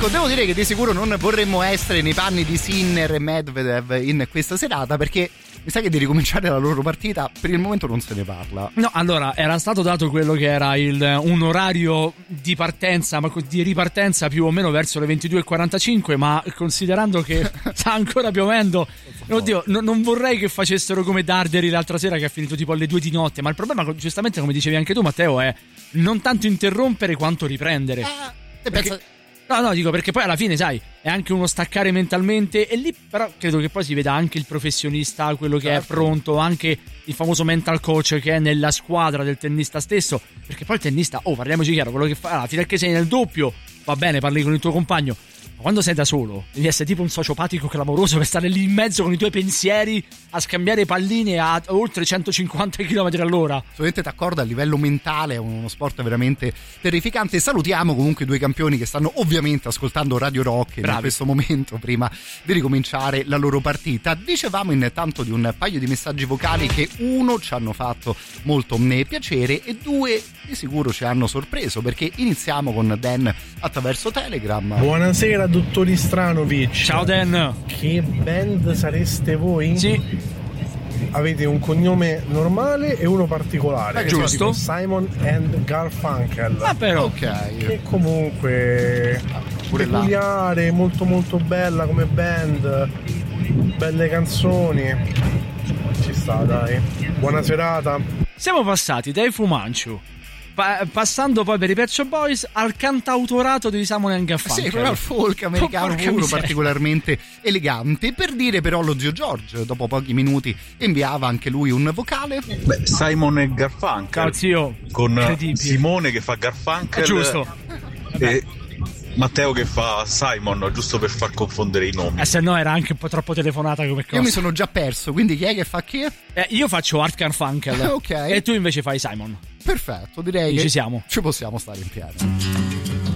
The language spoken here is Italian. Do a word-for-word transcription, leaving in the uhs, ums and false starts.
Ecco, devo dire che di sicuro non vorremmo essere nei panni di Sinner e Medvedev in questa serata, perché mi sa che di ricominciare la loro partita per il momento non se ne parla. No, allora, era stato dato quello che era il, un orario di partenza, ma di ripartenza più o meno verso le ventidue e quarantacinque, ma considerando che sta ancora piovendo, oddio, no, non vorrei che facessero come Darderi l'altra sera che ha finito tipo alle due di notte, ma il problema, giustamente come dicevi anche tu Matteo, è non tanto interrompere quanto riprendere. Ah, te perché... pensa... No, no, dico perché poi alla fine, sai, è anche uno staccare mentalmente, e lì però credo che poi si veda anche il professionista, quello che certo. è pronto, anche il famoso mental coach che è nella squadra del tennista stesso, perché poi il tennista, oh, parliamoci chiaro, quello che fa, allora, fino a che sei nel doppio, va bene, parli con il tuo compagno, ma quando sei da solo, devi essere tipo un sociopatico clamoroso per stare lì in mezzo con i tuoi pensieri a scambiare palline a oltre centocinquanta chilometri all'ora. Assolutamente d'accordo, a livello mentale è uno sport veramente terrificante. Salutiamo comunque i due campioni che stanno ovviamente ascoltando Radio Rock in questo momento prima di ricominciare la loro partita. Dicevamo intanto di un paio di messaggi vocali che uno ci hanno fatto molto piacere e due di sicuro ci hanno sorpreso, perché iniziamo con Dan attraverso Telegram. Buonasera dottori Stranovic. Ciao Dan. Che band sareste voi? Sì. Avete un cognome normale e uno particolare, eh, giusto? Simon and Garfunkel. Ah, però ok. Che comunque peculiare, là. molto molto bella come band, belle canzoni. Ci sta, dai. Buona serata. Siamo passati dai Fumanchu, Pa- passando poi per i Pet Shop Boys al cantautorato di Simon and Garfunkel. Sì, però il folk americano oh, puro, particolarmente elegante. Per dire però lo zio George, dopo pochi minuti, inviava anche lui un vocale. Beh, Simon e Garfunkel. Ciao zio. Con Simone che fa Garfunkel. È giusto. E Matteo che fa Simon, giusto per far confondere i nomi. Eh, se no era anche un po' troppo telefonata come cosa. Io mi sono già perso, quindi chi è che fa chi? Eh, io faccio Art Garfunkel. Ok. E tu invece fai Simon. Perfetto, direi Ci che siamo. ci possiamo stare in piedi.